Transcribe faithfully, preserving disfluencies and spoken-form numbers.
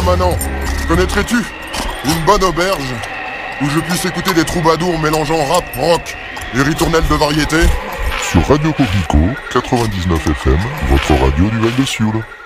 permanent. Connaîtrais-tu une bonne auberge où je puisse écouter des troubadours mélangeant rap, rock et ritournelles de variété? Sur Radio Coquelicot, quatre-vingt-dix-neuf F M, votre radio du Val de Sioule.